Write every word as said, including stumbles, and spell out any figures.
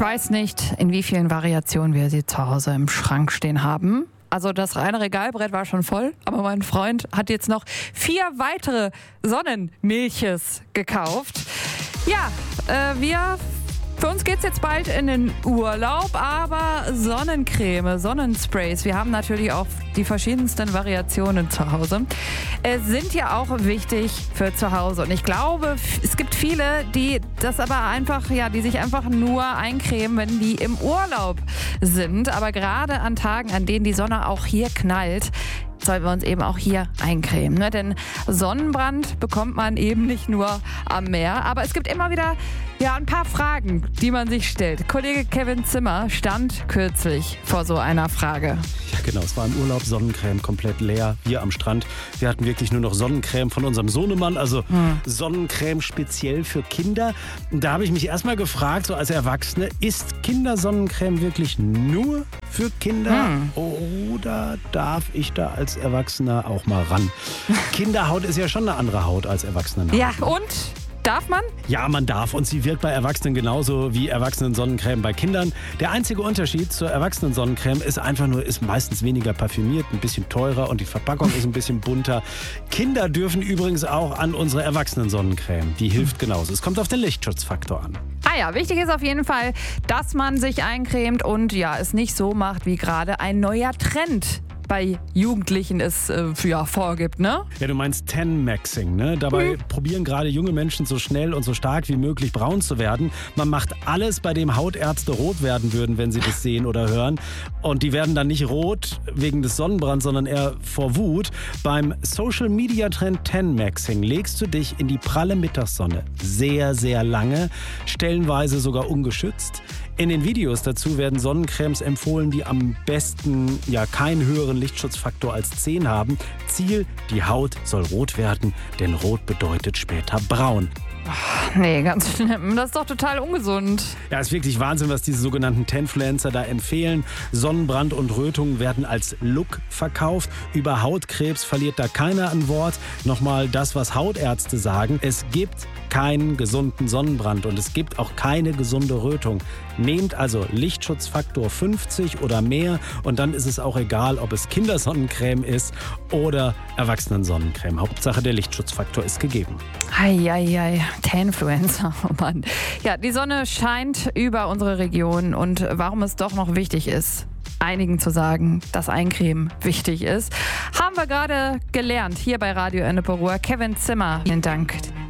weiß nicht, in wie vielen Variationen wir sie zu Hause im Schrank stehen haben. Also das reine Regalbrett war schon voll, aber mein Freund hat jetzt noch vier weitere Sonnenmilches gekauft. Ja, äh, wir... Für uns geht's jetzt bald in den Urlaub, aber Sonnencreme, Sonnensprays, wir haben natürlich auch die verschiedensten Variationen zu Hause, äh, sind ja auch wichtig für zu Hause. Und ich glaube, es gibt viele, die das aber einfach, ja, die sich einfach nur eincremen, wenn die im Urlaub sind. Aber gerade an Tagen, an denen die Sonne auch hier knallt, sollten wir uns eben auch hier eincremen. Ne? Denn Sonnenbrand bekommt man eben nicht nur am Meer. Aber es gibt immer wieder ja, ein paar Fragen, die man sich stellt. Kollege Kevin Zimmer stand kürzlich vor so einer Frage. Ja genau, es war im Urlaub, Sonnencreme komplett leer, hier am Strand. Wir hatten wirklich nur noch Sonnencreme von unserem Sohnemann, also hm. Sonnencreme speziell für Kinder. Und da habe ich mich erstmal gefragt, so als Erwachsene, ist Kindersonnencreme wirklich nur für Kinder hm. oder darf ich da als Erwachsener auch mal ran? Kinderhaut ist ja schon eine andere Haut als Erwachsenenhaut. Ja, und? Darf man? Ja, man darf. Und sie wirkt bei Erwachsenen genauso wie Erwachsenen-Sonnencreme bei Kindern. Der einzige Unterschied zur Erwachsenen-Sonnencreme ist einfach nur, ist meistens weniger parfümiert, ein bisschen teurer und die Verpackung ist ein bisschen bunter. Kinder dürfen übrigens auch an unsere Erwachsenen-Sonnencreme. Die hilft genauso. Es kommt auf den Lichtschutzfaktor an. Ah ja, wichtig ist auf jeden Fall, dass man sich eincremt und ja, es nicht so macht, wie gerade ein neuer Trend bei Jugendlichen es äh, ja, vorgibt, ne? Ja, du meinst Tan-Maxing, ne? Dabei mhm. probieren gerade junge Menschen so schnell und so stark wie möglich braun zu werden. Man macht alles, bei dem Hautärzte rot werden würden, wenn sie das sehen oder hören. Und die werden dann nicht rot wegen des Sonnenbrands, sondern eher vor Wut. Beim Social-Media-Trend Tan-Maxing legst du dich in die pralle Mittagssonne sehr, sehr lange, stellenweise sogar ungeschützt. In den Videos dazu werden Sonnencremes empfohlen, die am besten ja keinen höheren Lichtschutzfaktor als zehn haben. Ziel, die Haut soll rot werden, denn rot bedeutet später braun. Ach, nee, ganz schlimm. Das ist doch total ungesund. Ja, ist wirklich Wahnsinn, was diese sogenannten Tanfluencer da empfehlen. Sonnenbrand und Rötungen werden als Look verkauft. Über Hautkrebs verliert da keiner ein Wort. Nochmal das, was Hautärzte sagen. Es gibt keinen gesunden Sonnenbrand und es gibt auch keine gesunde Rötung. Nehmt also Lichtschutzfaktor fünfzig oder mehr und dann ist es auch egal, ob es Kindersonnencreme ist oder Erwachsenensonnencreme. Hauptsache der Lichtschutzfaktor ist gegeben. Eieiei, Tanfluencer, oh Mann. Ja, die Sonne scheint über unsere Region und warum es doch noch wichtig ist, einigen zu sagen, dass Eincremen wichtig ist, haben wir gerade gelernt hier bei Radio Ennepe Ruhr. Kevin Zimmer, vielen Dank.